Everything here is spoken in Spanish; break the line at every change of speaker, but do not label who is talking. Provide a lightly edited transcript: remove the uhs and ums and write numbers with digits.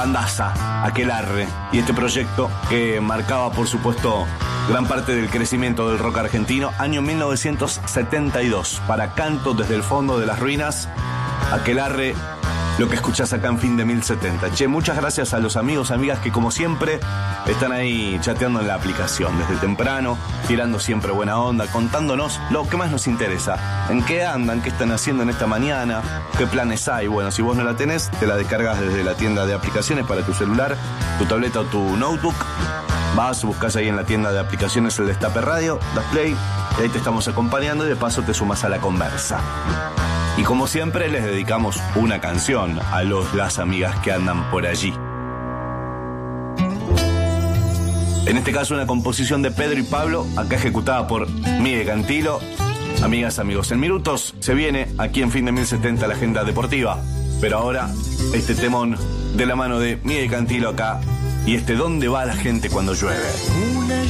bandaza, Aquelarre, y este proyecto que marcaba, por supuesto, gran parte del crecimiento del rock argentino. Año 1972, para Canto desde el fondo de las ruinas, Aquelarre, lo que escuchás acá en Fin de 1070. Che, muchas gracias a los amigos, amigas que como siempre están ahí chateando en la aplicación desde temprano, tirando siempre buena onda, contándonos lo que más nos interesa. En qué andan, qué están haciendo en esta mañana, qué planes hay. Bueno, si vos no la tenés, te la descargas desde la tienda de aplicaciones para tu celular, tu tableta o tu notebook. Vas, buscas ahí en la tienda de aplicaciones el Destape Radio, das play, y ahí te estamos acompañando y de paso te sumas a la conversa. Y como siempre les dedicamos una canción a las amigas que andan por allí. En este caso una composición de Pedro y Pablo, acá ejecutada por Miguel Cantilo. Amigas, amigos, en minutos se viene aquí en Fin de 1070 la agenda deportiva. Pero ahora este temón de la mano de Miguel Cantilo acá y ¿dónde va la gente cuando llueve?